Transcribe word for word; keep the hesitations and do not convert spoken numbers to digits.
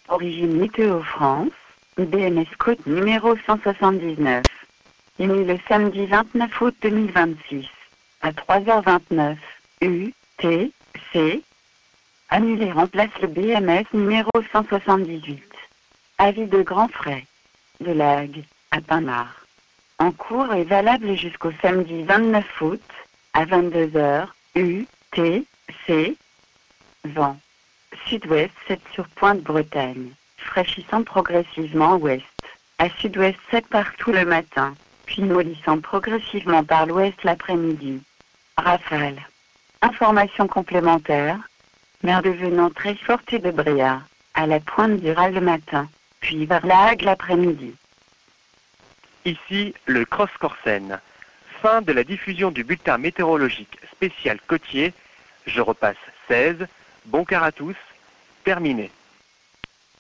Origine Météo France, B M S Côte numéro cent soixante-dix-neuf. Émis le samedi vingt-neuf août deux mille vingt-six, à trois heures vingt-neuf, U T C. Annulé remplace le B M S numéro cent soixante-dix-huit. Avis de grand frais. De Lague, à Pinard. En cours et valable jusqu'au samedi vingt-neuf août, à vingt-deux heures, U T C. Vent. Sud-ouest sept sur Pointe-Bretagne, fraîchissant progressivement ouest, à sud-ouest sept partout le matin, puis mollissant progressivement par l'ouest l'après-midi. Rafale. Information complémentaire. Mer devenant très forte et de brouillard, à la pointe du Ral le matin, puis vers la Hague l'après-midi. Ici le Cross-Corsen. Fin de la diffusion du bulletin météorologique spécial côtier. Je repasse seize. Bon quart à tous. Terminé.